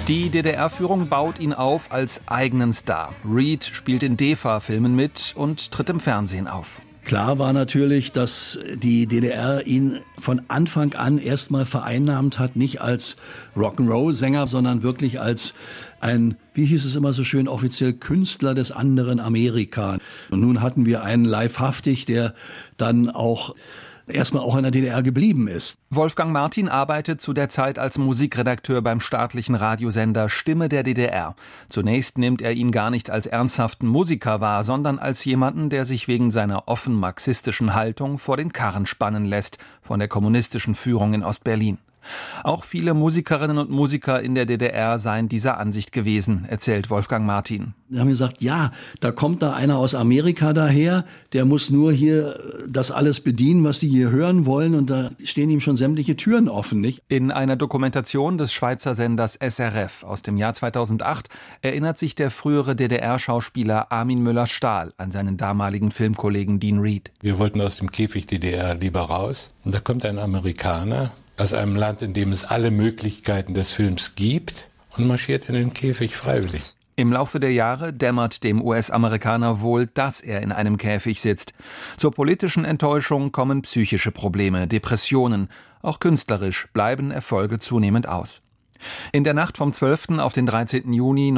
Die DDR-Führung baut ihn auf als eigenen Star. Reed spielt in DEFA-Filmen mit und tritt im Fernsehen auf. Klar war natürlich, dass die DDR ihn von Anfang an erstmal vereinnahmt hat, nicht als Rock'n'Roll-Sänger, sondern wirklich als ein, wie hieß es immer so schön offiziell, Künstler des anderen Amerika. Und nun hatten wir einen Leifhaftig, der dann auch erstmal auch in der DDR geblieben ist. Wolfgang Martin arbeitet zu der Zeit als Musikredakteur beim staatlichen Radiosender Stimme der DDR. Zunächst nimmt er ihn gar nicht als ernsthaften Musiker wahr, sondern als jemanden, der sich wegen seiner offen marxistischen Haltung vor den Karren spannen lässt von der kommunistischen Führung in Ostberlin. Auch viele Musikerinnen und Musiker in der DDR seien dieser Ansicht gewesen, erzählt Wolfgang Martin. Wir haben gesagt, ja, da kommt da einer aus Amerika daher, der muss nur hier das alles bedienen, was die hier hören wollen, und da stehen ihm schon sämtliche Türen offen, nicht? In einer Dokumentation des Schweizer Senders SRF aus dem Jahr 2008 erinnert sich der frühere DDR-Schauspieler Armin Müller-Stahl an seinen damaligen Filmkollegen Dean Reed. Wir wollten aus dem Käfig DDR lieber raus, und da kommt ein Amerikaner aus einem Land, in dem es alle Möglichkeiten des Films gibt, und marschiert in den Käfig freiwillig. Im Laufe der Jahre dämmert dem US-Amerikaner wohl, dass er in einem Käfig sitzt. Zur politischen Enttäuschung kommen psychische Probleme, Depressionen. Auch künstlerisch bleiben Erfolge zunehmend aus. In der Nacht vom 12. auf den 13. Juni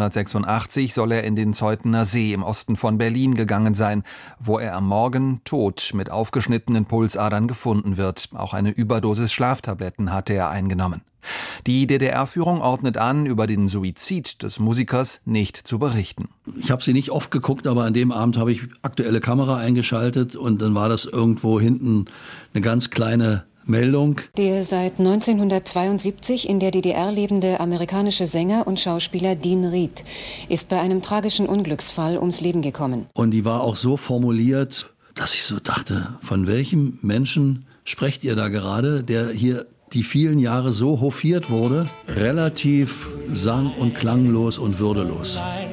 1986 soll er in den Zeutener See im Osten von Berlin gegangen sein, wo er am Morgen tot mit aufgeschnittenen Pulsadern gefunden wird. Auch eine Überdosis Schlaftabletten hatte er eingenommen. Die DDR-Führung ordnet an, über den Suizid des Musikers nicht zu berichten. Ich habe sie nicht oft geguckt, aber an dem Abend habe ich aktuelle Kamera eingeschaltet, und dann war das irgendwo hinten eine ganz kleine Meldung. Der seit 1972 in der DDR lebende amerikanische Sänger und Schauspieler Dean Reed ist bei einem tragischen Unglücksfall ums Leben gekommen. Und die war auch so formuliert, dass ich so dachte, von welchem Menschen sprecht ihr da gerade, der hier die vielen Jahre so hofiert wurde, relativ sang- und klanglos und würdelos.